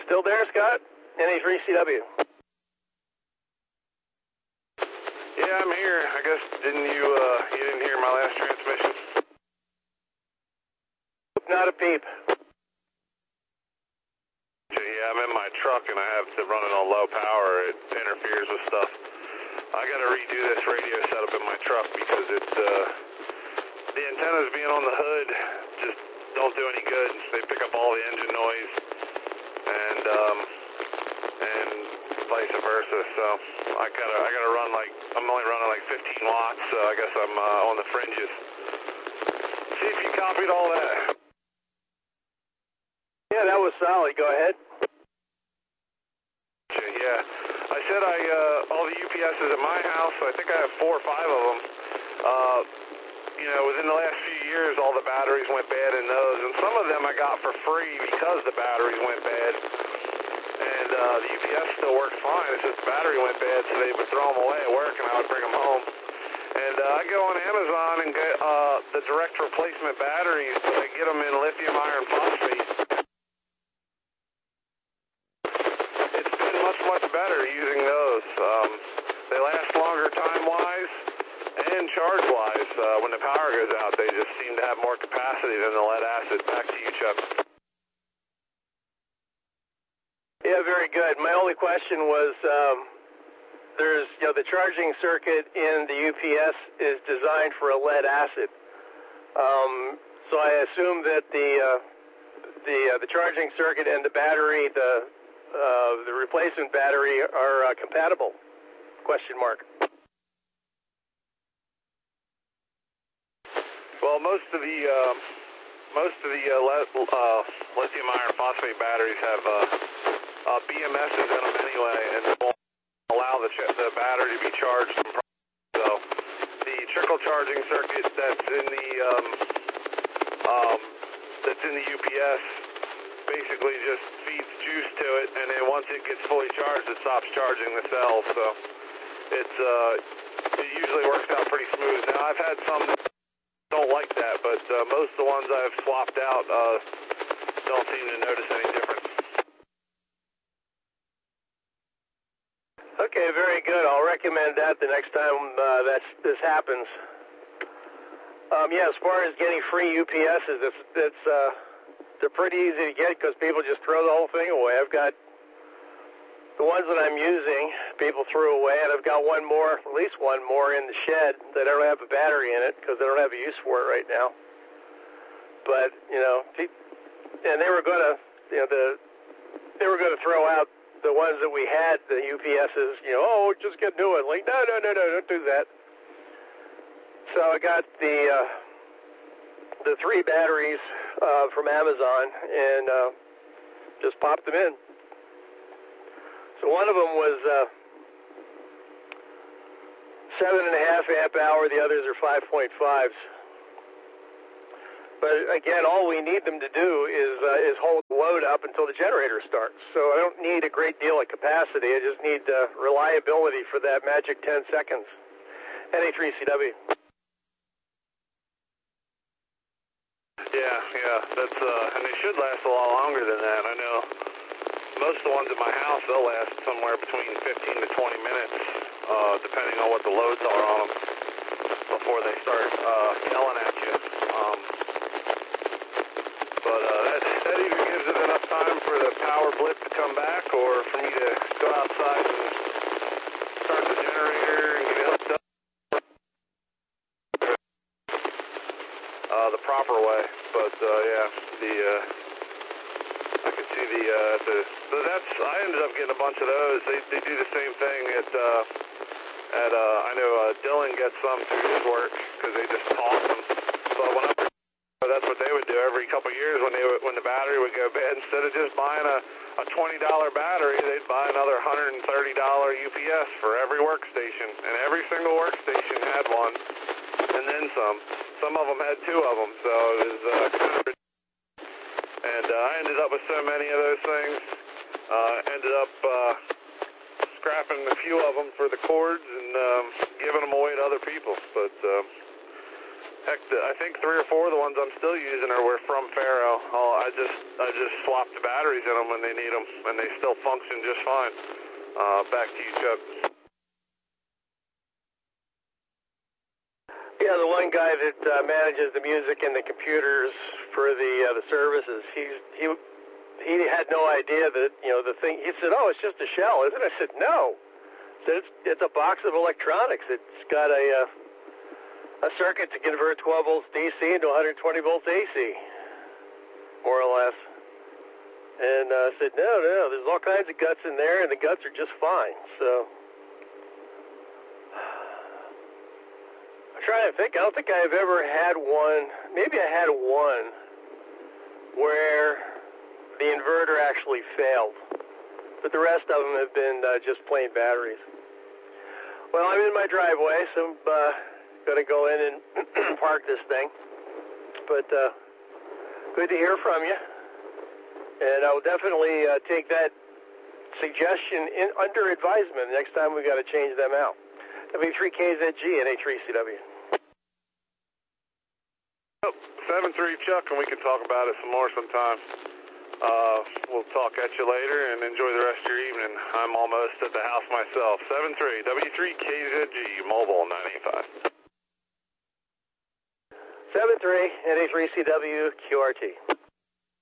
Still there, Scott? NA3CW. Yeah, I'm here. I guess you didn't hear my last transmission? Not a peep. Yeah, I'm in my truck and I have to run it on low power. It interferes with stuff. I got to redo this radio setup in my truck because the antennas being on the hood just don't do any good. They pick up all the engine noise and vice versa. So I gotta run I'm only running like 15 watts. So I guess I'm on the fringes. See if you copied all that. Yeah, that was solid. Go ahead. Yeah, I said all the UPSs at my house, I think I have 4 or 5 of them. Within the last few years, all the batteries went bad in those, and some of them I got for free because the batteries went bad. And the UPS still works fine. It's just the battery went bad, so they would throw them away at work, and I would bring them home. And I go on Amazon and get the direct replacement batteries, but I get them in lithium iron phosphate. It's been much better using those. They last longer time-wise and charge-wise. When the power goes out, they just seem to have more capacity than the lead acid. Back to you, Chuck. Yeah, very good. My only question was, there's, the charging circuit in the UPS is designed for a lead acid. So I assume that the charging circuit and the battery, the replacement battery are compatible? Question mark. Well, most of the lithium iron phosphate batteries have BMSs in them anyway, and they won't allow the battery to be charged. So the trickle charging circuit that's in the UPS basically just feeds juice to it, and then once it gets fully charged, it stops charging the cells. So it usually works out pretty smooth. Now I've had some that don't like that, but most of the ones I've swapped out don't seem to notice any difference. Okay, very good. I'll recommend that the next time this happens. Yeah, as far as getting free UPSs, they're pretty easy to get because people just throw the whole thing away. I've got the ones that I'm using, people threw away, and I've got at least one more in the shed that I don't have a battery in it because I don't have a use for it right now. But, and they were going to throw out the ones that we had, the UPSs, just get new ones. Like, no, don't do that. So I got the 3 batteries from Amazon and just popped them in. So one of them was 7.5 amp hour, the others are 5.5s. But again, all we need them to do is hold the load up until the generator starts. So I don't need a great deal of capacity. I just need reliability for that magic 10 seconds. NA3CW. Yeah, that's and they should last a lot longer than that. I know most of the ones at my house, they'll last somewhere between 15 to 20 minutes, depending on what the loads are on them, before they start yelling at you. But that either gives it enough time for the power blip to come back, or for me to go outside and start the generator and get it hooked up the proper way. But I could see I ended up getting a bunch of those. They do the same thing at I know Dylan gets some through his work because they just toss them. But that's what they would do every couple of years when the battery would go bad. Instead of just buying a $20 battery, they'd buy another $130 UPS for every workstation, and every single workstation had one, and then some. Some of them had 2 of them, so it was kind of. And I ended up with so many of those things. Ended up scrapping a few of them for the cords and giving them away to other people. But Heck, I think 3 or 4 of the ones I'm still using were from Faro. I just swapped the batteries in them when they need them, and they still function just fine. Back to you, Chuck. Yeah, the one guy that manages the music and the computers for the services, he had no idea that, you know, the thing. He said, "Oh, it's just a shell, isn't it?" I said, "No, it's a box of electronics. It's got a circuit to convert 12 volts DC into 120 volts AC, more or less." And I said, no, there's all kinds of guts in there, and the guts are just fine. So I'm trying to think. I don't think I've ever had one. Maybe I had one where the inverter actually failed, but the rest of them have been just plain batteries. Well, I'm in my driveway, so I'm going to go in and park this thing. But good to hear from you. And I will definitely take that suggestion under advisement next time we got to change them out. W3KZG and H3CW. 7-3, Chuck, and we can talk about it some more sometime. We'll talk at you later and enjoy the rest of your evening. I'm almost at the house myself. 7-3, W3KZG, Mobile 985. 7-3, NA3CW, QRT.